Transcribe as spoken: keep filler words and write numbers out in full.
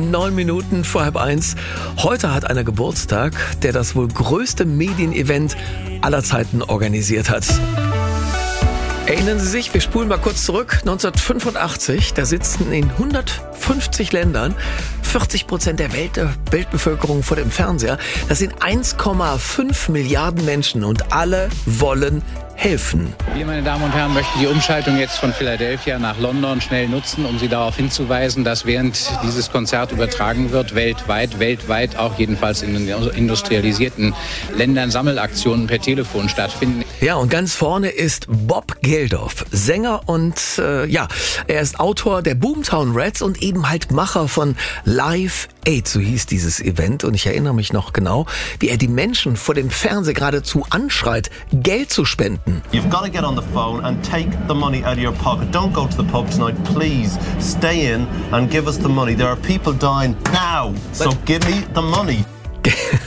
neun Minuten vor halb eins. Heute hat einer Geburtstag, der das wohl größte Medienevent aller Zeiten organisiert hat. Erinnern Sie sich, wir spulen mal kurz zurück, neunzehnhundertfünfundachtzig, da sitzen in hundertfünfzig Ländern vierzig Prozent der Welt, der Weltbevölkerung vor dem Fernseher. Das sind eins Komma fünf Milliarden Menschen und alle wollen helfen. Wir, meine Damen und Herren, möchten die Umschaltung jetzt von Philadelphia nach London schnell nutzen, um Sie darauf hinzuweisen, dass während dieses Konzert übertragen wird, weltweit, weltweit auch jedenfalls in den industrialisierten Ländern Sammelaktionen per Telefon stattfinden. Ja, und ganz vorne ist Bob Geldof, Sänger und äh, ja, er ist Autor der Boomtown Rats und eben halt Macher von Live Aid, so hieß dieses Event. Und ich erinnere mich noch genau, wie er die Menschen vor dem Fernseher geradezu anschreit, Geld zu spenden. You've got to get on the phone and take the money out of your pocket. Don't go to the pub tonight, please. Stay in and give us the money. There are people dying now, so give me the money.